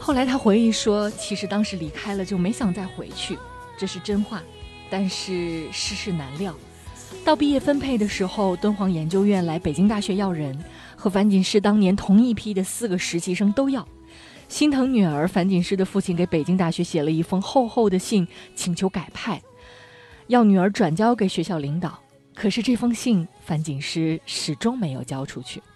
后来他回忆说，其实当时离开了就没想再回去，这是真话。但是世事难料，到毕业分配的时候，敦煌研究院来北京大学要人，和樊锦诗当年同一批的4个实习生都要。心疼女儿，樊锦诗的父亲给北京大学写了一封厚厚的信，请求改派，要女儿转交给学校领导。可是这封信，樊锦诗始终没有交出去。